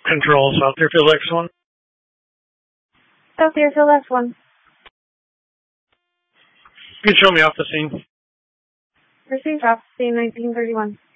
Control, South Deerfield X1. South Deerfield X1. You can show me off the scene. Received off scene 1931.